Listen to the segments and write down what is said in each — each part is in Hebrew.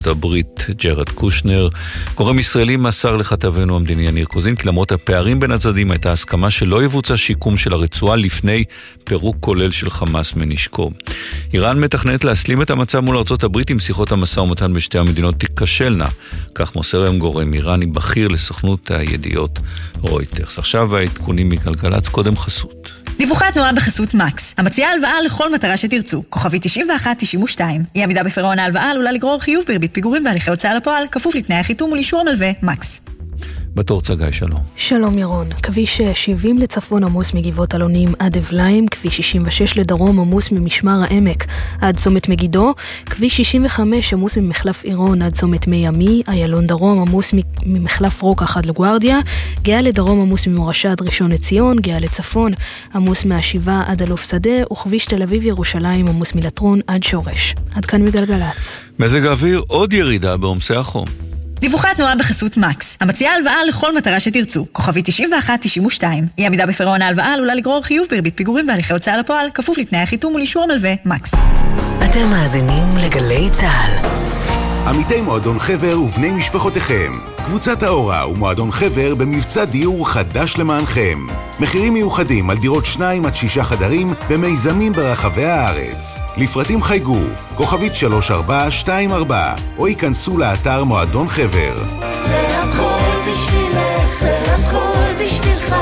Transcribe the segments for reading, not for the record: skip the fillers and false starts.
הברית ג'רד קושנר. גורם ישראלי מסר לכתבנו המדיני יניר קוזין כי למרות הפערים בין הצדדים הייתה הסכמה שלא יבוצע שיקום של הרצועה לפני פירוק כולל של חמאס מנשקו. איראן מתכננת להסלים את המצב מול ארצות הברית אם שיחות המשא ומתן בשתי המדינות תיכשלנה. כך מוסר היום גורם איראני בכיר לסוכנות הידיעות רויטרס. עכשיו העדכונים מגלגלצ, קודם חסות. דיווחי התנועה בחסות מקס, המציעה הלוואה לכל מטרה שתרצו, כוכבי 9192. אי עמידה בפירעון ההלוואה עלולה לגרור חיוב בריבית פיגורים והליכי הוצאה לפועל, כפוף לתנאי החיתום ולאישור המלווה. מקס. בתור צגאי, שלום. שלום ירון. כביש 70 לצפון עמוס מגבעות אלונים עד אבליים, כביש 66 לדרום עמוס ממשמר העמק עד צומת מגידו, כביש 65 עמוס ממחלף עירון עד צומת מי ימי, איילון דרום עמוס ממחלף רוקח עד לגוארדיה, גאה לדרום עמוס ממורשה עד ראשון לציון, גאה לצפון עמוס מהשיבה עד אלוף שדה, וכביש תל אביב ירושלים עמוס מלטרון עד שורש. עד כאן מגלגלץ. מזג האוויר, עוד ירידה בעומסי החום. דיווחי התנועה בחסות מקס, המציעה הלוואה לכל מטרה שתרצו, כוכבי 9192. אי עמידה בפירעון ההלוואה עלולה לגרור חיוב בריבית פיגורים והליכי הוצאה לפועל, כפוף לתנאי החיתום ולאישור המלווה. מקס. אתם מאזינים לגלי צהל. עמיתי מועדון חבר ובני משפחותיכם, קבוצת האורה ומועדון חבר במבצע דיור חדש למענכם. מחירים מיוחדים על דירות 2 עד 6 חדרים במיזמים ברחבי הארץ. לפרטים חייגו, כוכבית 3424, או ייכנסו לאתר מועדון חבר. זה הכל בשבילך, זה הכל בשבילך,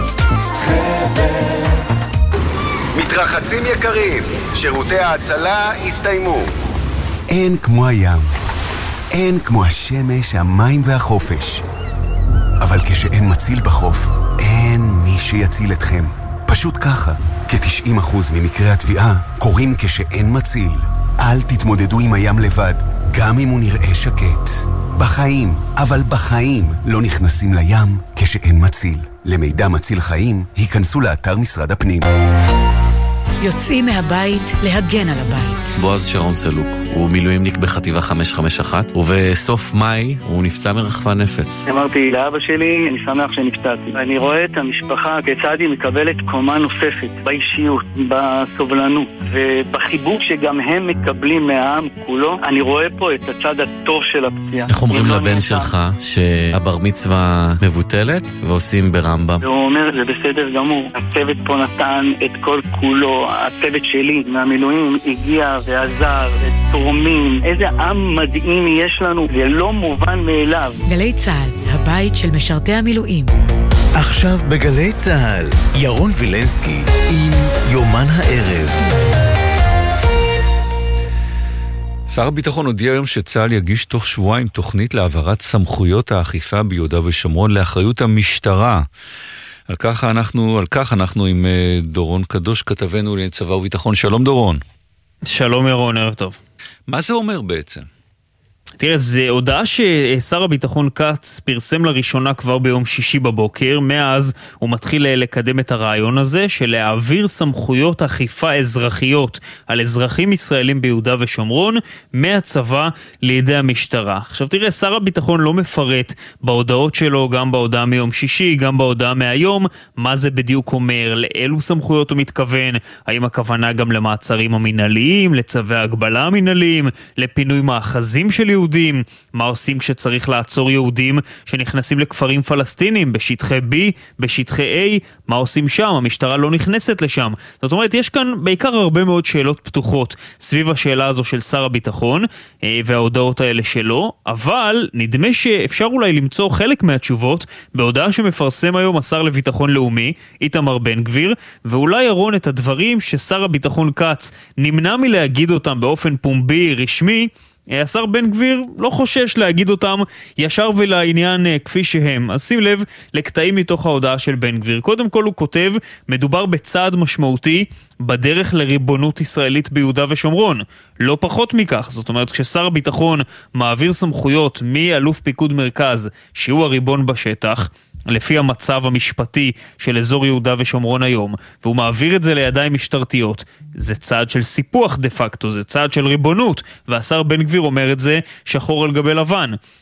חבר. מתרחצים יקרים, שירותי ההצלה הסתיימו. אין כמו הים, אין כמו השמש, המים והחופש. אבל כשאין מציל בחוף, אין מי שיציל אתכם. פשוט ככה, כ-90% ממקרי התביעה קורים כשאין מציל. אל תתמודדו עם הים לבד, גם אם הוא נראה שקט. בחיים, אבל בחיים לא נכנסים לים כשאין מציל. למידע מציל חיים, היכנסו לאתר משרד הפנים. יוצאים מהבית להגן על הבית. בועז שרון סלוק, הוא מילואימניק בחטיבה 551, ובסוף מאי הוא נפצע מרחפן נפץ. אמרתי לאבא שלי, אני שמח שנפצעתי. אני רואה את המשפחה כיצד היא מקבלת קומה נוספת, באישיות, בסובלנות, ובחיבוק שגם הם מקבלים מהעם כולו. אני רואה פה את הצד הטוב של הפציעה. איך אומרים לבן שלך שהבר מצווה מבוטלת ועושים ברמב"ם? הוא אומר, זה בסדר גמור. הצוות פה נתן את כל כולו. הצוות שלי מהמילואים הגיע ועזר ותורמים. איזה עם מדהים יש לנו, זה לא מובן מאליו. גלי צהל, הבית של משרתי המילואים. עכשיו בגלי צהל, ירון וילנסקי עם יומן הערב. שר הביטחון הודיע היום שצה"ל יגיש תוך שבועיים תוכנית להעברת סמכויות האכיפה ביהודה ושומרון לאחריות המשטרה. על כך אנחנו עם דורון קדוש, כתבנו לצבא וביטחון. שלום דורון. שלום ירון, ערב טוב. מה זה אומר בעצם? תראה, זו הודעה ששר הביטחון כץ פרסם לראשונה כבר ביום שישי בבוקר. מאז הוא מתחיל לקדם את הרעיון הזה של להעביר סמכויות אכיפה אזרחיות על אזרחים ישראלים ביהודה ושומרון מהצבא לידי המשטרה. עכשיו תראה, שר הביטחון לא מפרט בהודעות שלו, גם בהודעה מיום שישי, גם בהודעה מהיום, מה זה בדיוק אומר, לאילו סמכויות הוא מתכוון, האם הכוונה גם למעצרים המינהליים, לצווי הגבלה המינהליים, לפינוי מאחזים של יהודים, מה עושים כשצריך לעצור יהודים שנכנסים לכפרים פלסטינים בשטחי B, בשטחי A, מה עושים שם? המשטרה לא נכנסת לשם. זאת אומרת, יש כאן בעיקר הרבה מאוד שאלות פתוחות סביב השאלה הזו של שר הביטחון וההודעות האלה שלו, אבל נדמה שאפשר אולי למצוא חלק מהתשובות בהודעה שמפרסם היום השר לביטחון לאומי, איתמר בן גביר, ואולי ירון את הדברים ששר הביטחון כץ נמנע מלהגיד אותם באופן פומבי, רשמי, השר בן גביר לא חושש להגיד אותם ישר ולעניין כפי שהם. אז שים לב לקטעים מתוך ההודעה של בן גביר. קודם כל הוא כותב, מדובר בצעד משמעותי בדרך לריבונות ישראלית ביהודה ושומרון. לא פחות מכך. זאת אומרת, כששר הביטחון מעביר סמכויות מאלוף פיקוד מרכז, שהוא הריבון בשטח, לפי המצב המשפטי של אזור יהודה ושומרון היום, והוא מעביר את זה לידיים משטרתיות, זה צעד של סיפוח דה פקטו, זה צעד של ריבונות, והשר בן גביר אומר את זה שחור על גבי לבן.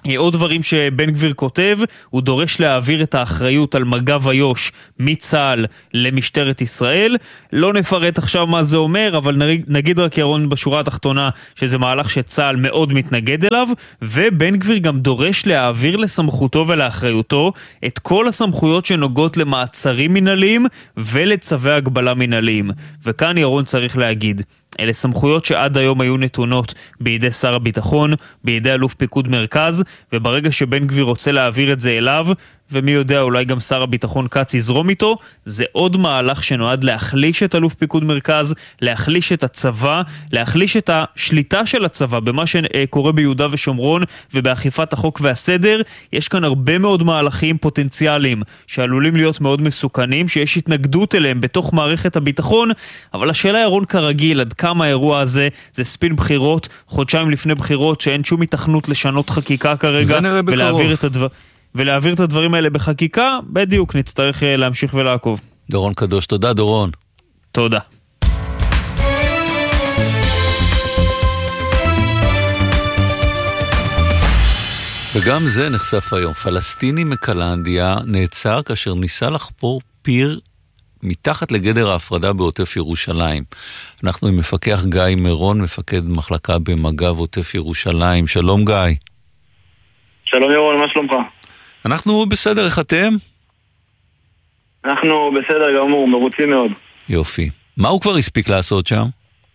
עוד דברים שבן גביר כותב, הוא דורש להעביר את האחריות על מג"ב איו"ש מצה"ל למשטרת ישראל. לא נפרט עכשיו מה זה אומר, אבל נגיד רק ירון בשורה התחתונה שזה מהלך שצה"ל מאוד מתנגד אליו, ובן גביר גם דורש להעביר לסמכותו ולאחריותו את כל הסמכויות שנוגעות למעצרים מנהליים ולצווי הגבלה מנהליים. וכאן ירון צריך להגיד, אלה סמכויות שעד היום היו נתונות בידי שר הביטחון, בידי אלוף פיקוד מרכז, וברגע שבן גביר רוצה להעביר את זה אליו, ומי יודע, אולי גם שר הביטחון קץ יזרום איתו, זה עוד מהלך שנועד להחליש את אלוף פיקוד מרכז, להחליש את הצבא, להחליש את השליטה של הצבא במה שקורה ביהודה ושומרון ובאכיפת החוק והסדר. יש כאן הרבה מאוד מהלכים פוטנציאליים שעלולים להיות מאוד מסוכנים, שיש התנגדות אליהם בתוך מערכת הביטחון, אבל השאלה ירון כרגיל, עד כמה האירוע הזה זה ספין בחירות, חודשיים לפני בחירות שאין שום התכנות לשנות חקיקה כרגע ולהעביר את הדברים האלה בחקיקה, בדיוק נצטרך להמשיך ולעקוב. דורון קדוש, תודה דורון. תודה. וגם זה נחשף היום. פלסטיני מקלנדיה נעצר כאשר ניסה לחפור פיר מתחת לגדר ההפרדה בעוטף ירושלים. אנחנו עם מפקח גיא מירון, מפקד מחלקה במג"ב עוטף ירושלים. שלום גיא. שלום ירון, מה שלומך? אנחנו בסדר, איך אתם? אנחנו בסדר גמור, מרוצים מאוד. יופי. מה הוא כבר הספיק לעשות שם?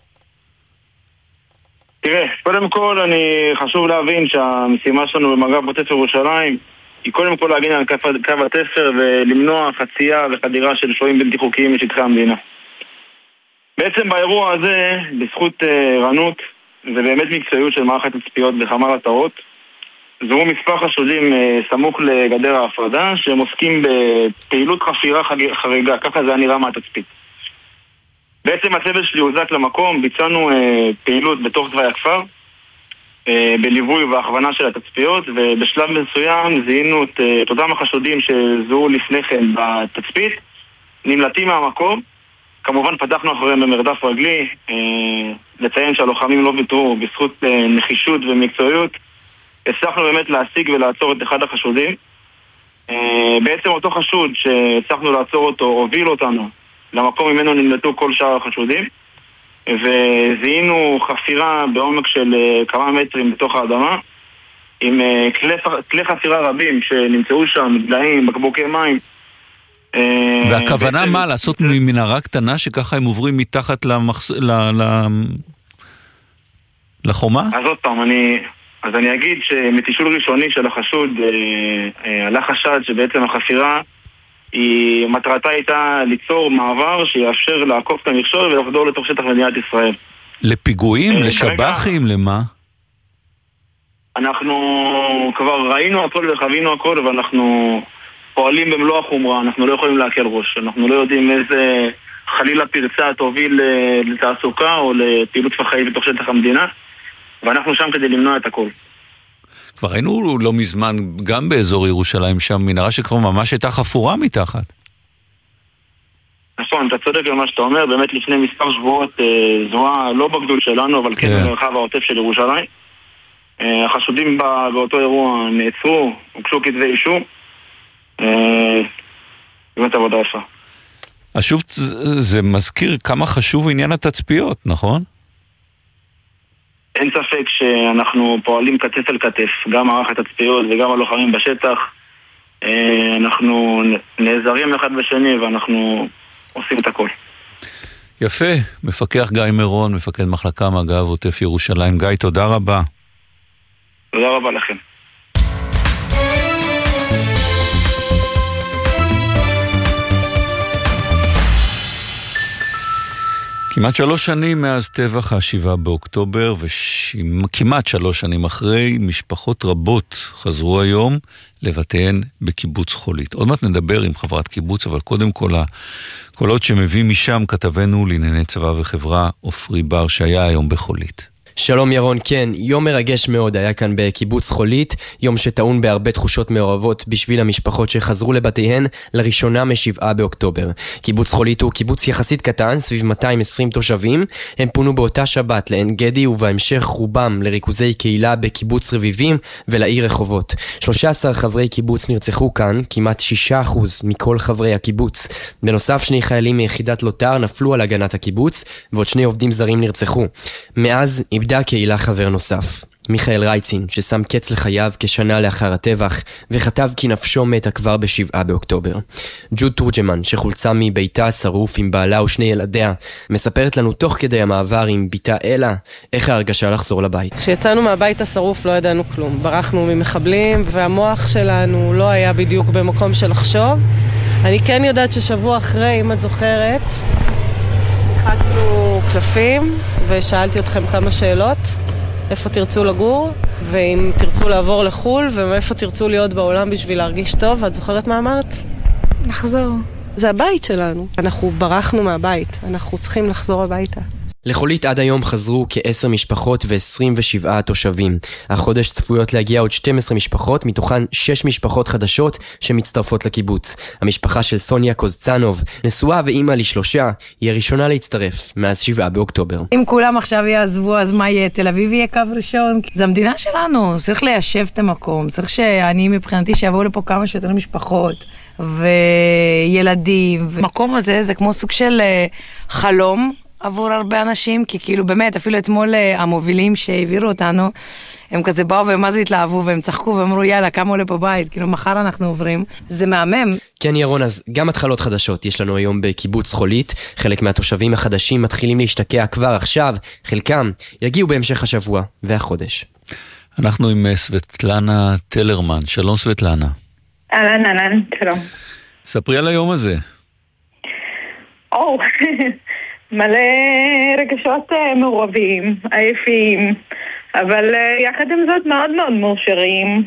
תראה, קודם כל חשוב להבין שהמשימה שלנו במג"ב עוטף ירושלים היא קודם כל להגן על קו התפר ולמנוע חצייה וחדירה של שוהים בלתי חוקיים לשטחי המדינה. בעצם באירוע הזה, בזכות רנות ובאמת מקצועיות של מערכת התצפיות בכמה מטרות, זוהו מספר חשודים סמוך לגדר ההפרדה שהם עוסקים בפעילות חפירה חריגה, ככה זה נראה מהתצפית. בעצם הצוות שלי הוזק למקום, ביצענו פעילות בתוך תוואי הכפר, בליווי והכוונה של התצפיות, ובשלב מסוים זיהינו את אותם החשודים שזוהו לפני כן בתצפית, נמלטים מהמקום, כמובן פתחנו אחריהם במרדף רגלי, לציין שהלוחמים לא ויתרו בזכות נחישות ומקצועיות, הצלחנו באמת להשיג ולעצור את אחד החשודים. בעצם אותו חשוד שהצלחנו לעצור אותו הוביל אותנו למקום ממנו נמלטו כל שאר החשודים, וזיהינו חפירה בעומק של כמה מטרים בתוך האדמה עם כלי חפירה רבים שנמצאו שם, דליים, בקבוקי מים. והכוונה מה? לעשות מנהרה קטנה שככה הם עוברים מתחת לחומה? אז עוד פעם, אז אני אגיד שמתישול ראשוני של החשוד עלה חשד שבעצם החפירה מטרתה הייתה ליצור מעבר שיאפשר לעקוף את המכשול ולחדור לתוך שטח מדינת ישראל. לפיגועים? לשב"חים? למה? אנחנו כבר ראינו הכל וחווינו הכל, ואנחנו פועלים במלוא החומרה, אנחנו לא יכולים להקל ראש, אנחנו לא יודעים איזה חלילה פרצה תוביל לתעסוקה או לפעילות פח"עית בתוך שטח המדינה, ואנחנו שם כדי למנוע את הכל. כבר ראינו לא מזמן, גם באזור ירושלים, שם מנהרה שכבר ממש הייתה חפורה מתחת. נכון, אתה צודק במה שאתה אומר, באמת לפני מספר שבועות זוהה לא בגדול שלנו, אבל כן במרחב העוטף של ירושלים. החשודים באותו אירוע נעצרו, הוגשו כתבי אישום. באמת עבודה יפה. שוב, זה מזכיר כמה חשוב עניין התצפיות, נכון? אין ספק שאנחנו פועלים כתף אל כתף, גם מערכת התצפיות וגם הלוחמים בשטח. אנחנו נעזרים אחד בשני ואנחנו עושים את הכל. יפה, מפקח גיא מירון, מפקד מחלקה מג"ב עוטף ירושלים. גיא, תודה רבה. תודה רבה לכם. כמעט 3 שנים מאז טבח ה7 באוקטובר, וכמעט 3 שנים אחרי, משפחות רבות חזרו היום לבתיהן בקיבוץ חולית. עוד מעט נדבר עם חברת קיבוץ, אבל קודם כל הקולות שמביא משם כתבנו לענייני צבא וחברה עופרי בר, שהיה היום בחולית. שלום ירון, כן, יום מרגש מאוד היה כאן בקיבוץ חולית, יום שטעון בהרבה תחושות מעורבות בשביל המשפחות שחזרו לבתיהן לראשונה מ7 באוקטובר. קיבוץ חולית הוא קיבוץ יחסית קטן, סביב 220 תושבים, הם פונו באותה שבת לעין גדי ובהמשך רובם לריכוזי קהילה בקיבוץ רביבים ולעיר רחובות. 13 חברי קיבוץ נרצחו כאן, כמעט 6% מכל חברי הקיבוץ. בנוסף 2 חיילים מיחידת לוטר נפלו על הגנת הקיבוץ ועוד 2 עובדים זרים נרצחו. מאז איבדה קהילה חבר נוסף, מיכאל רייצין, ששם קץ לחייו כשנה לאחר הטבח, וכתב כי נפשו מתה כבר ב7 באוקטובר. ג'וד תורג'מן, שחולצה מביתה שרוף עם בעלה ו2 ילדיה, מספרת לנו תוך כדי המעבר עם ביתה אלה, איך ההרגשה לחזור לבית. כשיצאנו מהבית השרוף לא ידענו כלום. ברחנו ממחבלים, והמוח שלנו לא היה בדיוק במקום של לחשוב. אני כן יודעת ששבוע אחרי, אם את זוכרת, שיחקנו קלפים, ושאלתי אתכם כמה שאלות. איפה תרצו לגור, ואם תרצו לעבור לחול, ואיפה תרצו להיות בעולם בשביל להרגיש טוב. ואת זוכרת מה אמרת? לחזור. זה הבית שלנו. אנחנו ברחנו מהבית. אנחנו צריכים לחזור הביתה. לחולית עד היום חזרו כ10 משפחות ו27 תושבים. החודש צפויות להגיע עוד 12 משפחות, מתוכן 6 משפחות חדשות שמצטרפות לקיבוץ. המשפחה של סוניה קוזצנוב, נשואה ואימא ל3, היא הראשונה להצטרף מאז 7 באוקטובר. אם כולם עכשיו יעזבו, אז מה יהיה? תל אביב יהיה קו ראשון? זה המדינה שלנו, צריך ליישב את המקום. צריך שאני מבחינתי שיבואו לפה כמה שיותר משפחות וילדים. המקום הזה זה כמו סוג של חלום עבור הרבה אנשים, כי כאילו באמת, אפילו אתמול המובילים שהעבירו אותנו, הם כזה באו ומה זה התלהבו, והם צחקו ואמרו יאללה, כמה עולה פה בית, כאילו מחר אנחנו עוברים. זה מהמם. כן ירון, אז גם התחלות חדשות יש לנו היום בקיבוץ חולית. חלק מהתושבים החדשים מתחילים להשתקע כבר עכשיו, חלקם יגיעו בהמשך השבוע והחודש. אנחנו עם סבטלנה טלרמן. שלום סבטלנה. אהלן, שלום. ספרי על היום הזה. מלא רגשות מעורבים, עייפים, אבל יחד עם זאת מאוד מאוד מאושרים.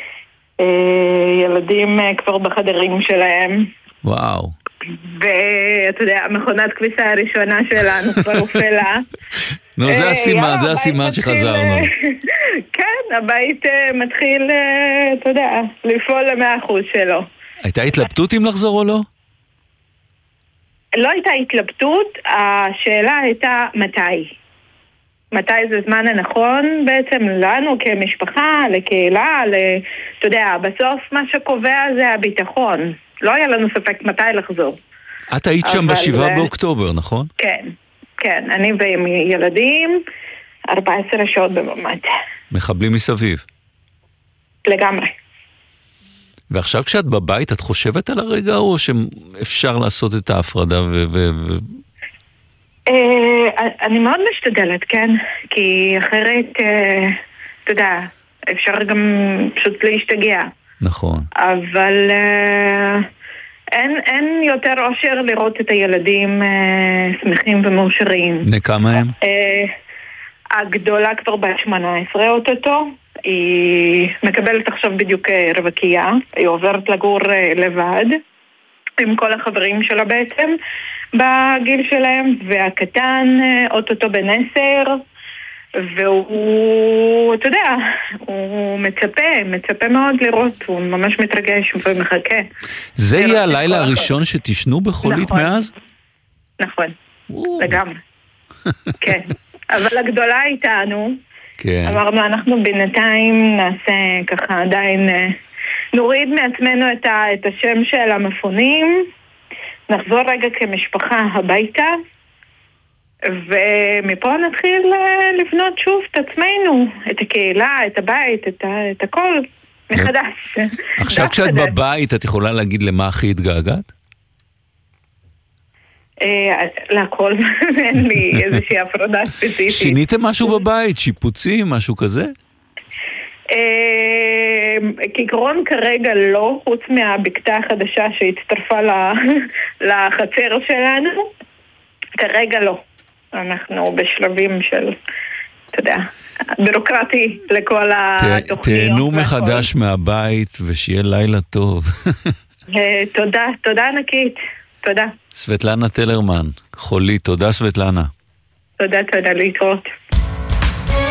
ילדים כבר בחדרים שלהם. וואו. ואתה יודע, מכונת כביסה הראשונה שלנו כבר הופעלה. נו, זה הסימן שחזרנו. כן, הבית מתחיל, אתה יודע, לפעול ל100% שלו. הייתה התלבטות אם לחזור או לא? לא הייתה התלבטות, השאלה הייתה מתי. מתי זה זמן הנכון בעצם לנו כמשפחה, לקהילה, אתה יודע, בסוף מה שקובע זה הביטחון. לא היה לנו ספק מתי לחזור. את היית שם ב7 באוקטובר, נכון? כן, כן. אני ועם ילדים, 14 שעות בממד. מחבלים מסביב. לגמרי. ועכשיו כשאת בבית, את חושבת על הרגע או שאפשר לעשות את ההפרדה אני מאוד משתדלת, כן? כי אחרת, אתה יודע, אפשר גם פשוט להשתגע. נכון. אבל אין יותר אושר לראות את הילדים שמחים ומאושרים. כמה הם? הגדולה כבר בת 18 אוטוטו. היא מקבלת עכשיו בדיוק רווקייה, היא עוברת לגור לבד עם כל החברים שלה בעצם בגיל שלהם, והקטן אוטוטו בן 10, והוא, אתה יודע, הוא מצפה מאוד לראות, הוא ממש מתרגש ומחכה. זה יהיה הלילה הראשון שתשנו בחולית מאז? נכון, לגמרי. כן, אבל הגדולה איתנו, כן. אמרנו, אנחנו בינתיים נעשה ככה עדיין, נוריד מעצמנו את השם של המפונים, נחזור רגע כמשפחה הביתה, ומפה נתחיל לבנות שוב את עצמנו, את הקהילה, את הבית, את הכל מחדש. עכשיו כשאת בבית, את יכולה להגיד למה הכי התגעגעת? להכל, אין לי איזושהי הפרדה ספציפית. שיניתם משהו בבית? שיפוצים? משהו כזה? כעיקרון כרגע לא, חוץ מהבקתה החדשה שהצטרפה לחצר שלנו. כרגע לא. אנחנו בשלבים של, אתה יודע, בירוקרטי לכל התוכניות. תהנו מחדש מהבית ושיהיה לילה טוב. תודה ענקית. תודה. סבטלנה טלרמן, חולית, תודה סבטלנה. תודה, להתראות.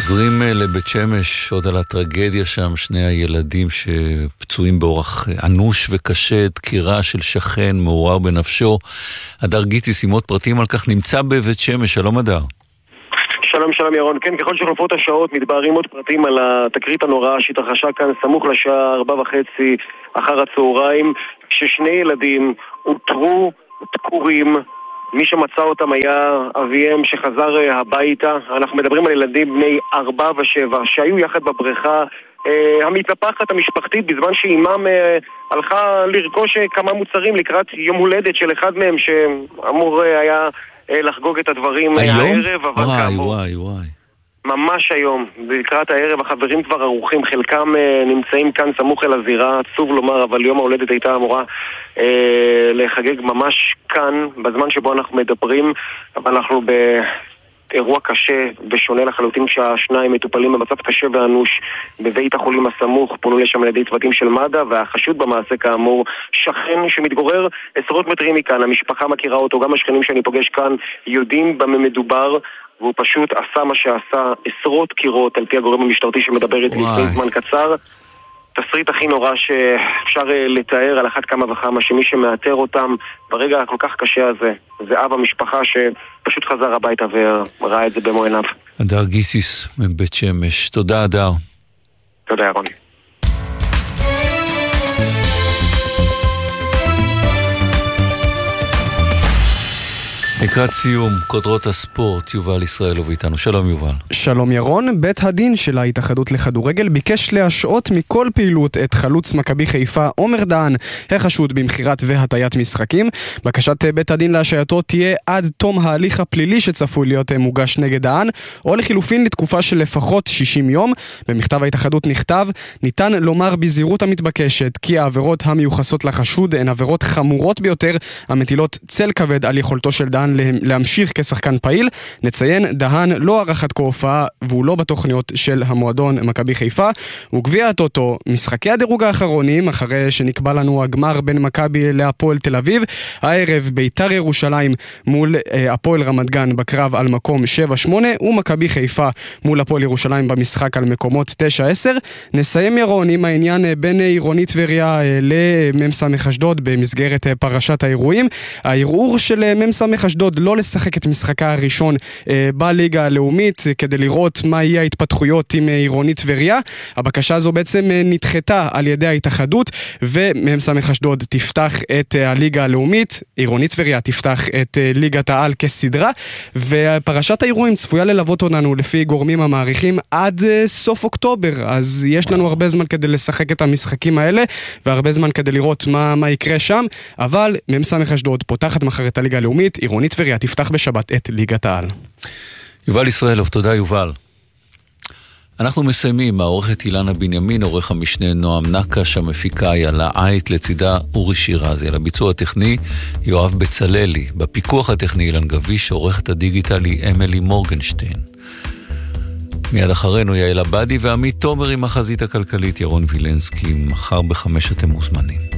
חוזרים לבית שמש, עוד על הטרגדיה שם, שני הילדים שפצועים באורח אנוש וקשה, דקירה של שכן, מעורר בנפשו. הדר גיציס, עם עוד פרטים על כך, נמצא בבית שמש. שלום הדר. שלום ירון, כן, ככל שחולפות השעות מתבהרים עוד פרטים על התקרית הנוראה שהתרחשה כאן סמוך לשעה 4:30 אחר הצהריים, כששני ילדים אותרו דקורים. מי שמצא אותם היה אביהם שחזר הביתה. אנחנו מדברים על ילדים בני 4 ו7 שהיו יחד בבריכה המתנפחת המשפחתית, בזמן שאימם הלכה לרכוש כמה מוצרים לקראת יום הולדת של אחד מהם שאמור היה לחגוג את הדברים הערב, אבל כאמור ממש היום, לקראת הערב, החברים כבר ערוכים, חלקם נמצאים כאן סמוך אל הזירה, עצוב לומר, אבל יום ההולדת הייתה אמורה לחגג ממש כאן, בזמן שבו אנחנו מדברים, אבל אנחנו באירוע קשה ושונה לחלוטין, שהשניים מטופלים במצב קשה ואנוש בבית החולים הסמוך, פונו לשם על ידי צוותים של מד"א, והחשוד במעשה כאמור שכן שמתגורר עשרות מטרים מכאן. המשפחה מכירה אותו, גם השכנים שאני פוגש כאן יודעים במה מדובר, והוא פשוט עשה מה שעשה, עשרות קירות על פי הגורם המשטרתי שמדבר איתי לפני זמן קצר. תסריט הכי נורא שאפשר לתאר, על אחת כמה וכמה, שמי שמאתר אותם ברגע הכל כך קשה הזה זה אב המשפחה שפשוט חזר הביתה וראה את זה במו עיניו. הדר גיציס מבית שמש. תודה הדר. תודה ירון. לקראת סיום, כותרות הספורט, יובל ישראלוב איתנו. שלום יובל. שלום ירון. בית הדין של ההתאחדות לכדורגל ביקש להשעות מכל פעילות את חלוץ מכבי חיפה עומר דהן, החשוד במחירת והטיית משחקים. בקשת בית הדין להשעייתו תהיה עד תום ההליך הפלילי שצפוי להיות מוגש נגד דהן, או לחילופין לתקופה של לפחות 60 יום. במכתב ההתאחדות נכתב, ניתן לומר בזהירות המתבקשת כי העבירות המיוחסות לחשוד הן עבירות חמורות ביותר, המטילות צל כבד על יכולתו של דהן להמשיך כשחקן פעיל. נציין, דהן לא ערך עד כה הופעה והוא לא בתוכניות של המועדון מכבי חיפה. וגביע הטוטו, משחקי הדירוג האחרונים, אחרי שנקבע לנו הגמר בין מכבי להפועל תל אביב, הערב ביתר ירושלים מול הפועל רמת גן בקרב על מקום 7-8, ומכבי חיפה מול הפועל ירושלים במשחק על מקומות 9-10. נסיים ירון עם העניין בין עירונית טבריה למ"ס אשדוד במסגרת פרשת האירועים. הערעור של מ"ס אשדוד לא לשחק את משחקה הראשון בליגה הלאומית כדי לראות מה יהיה ההתפתחויות עם עירונית טבריה. הבקשה הזו בעצם נדחתה על ידי ההתאחדות, ומ"ס אשדוד תפתח את הליגה הלאומית, עירונית טבריה תפתח את ליגת העל כסדרה, ופרשת האירועים צפויה ללוות אותנו לפי גורמים המעריכים עד סוף אוקטובר, אז יש לנו הרבה זמן כדי לשחק את המשחקים האלה והרבה זמן כדי לראות מה יקרה שם. אבל מ"ס אשדוד פותחת מחר את הליגה הלאומית, עירונית טבריה תפתח בשבת את ליגת העל. יובל ישראלוב, תודה יובל. אנחנו מסיימים, העורכת אילנה בנימין, עורך המשנה נועם נקש, המפיקה איילה עית, לצידה אורי שירזי, על הביצוע הטכני יואב בצללי, בפיקוח הטכני אילן גביש, עורכת הדיגיטלי אמילי מורגנשטיין. מיד אחרינו יעל עבדי ועמית תומר עם החזית הכלכלית. ירון וילנסקי, מחר ב-5 אתם מוזמנים.